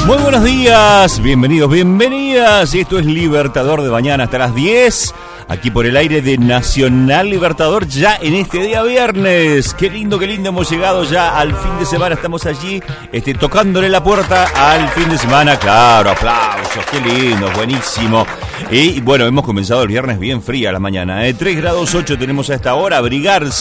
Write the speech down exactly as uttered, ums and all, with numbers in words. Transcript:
Muy buenos días, bienvenidos, bienvenidas. Esto es Libertador de mañana hasta las diez. Aquí por el aire de Nacional Libertador, ya en este día viernes. Qué lindo, qué lindo, hemos llegado ya al fin de semana. Estamos allí este, tocándole la puerta al fin de semana. Claro, aplausos, qué lindo, buenísimo. Y bueno, hemos comenzado el viernes bien fría la mañana. ¿eh? tres grados ocho tenemos a esta hora, abrigarse.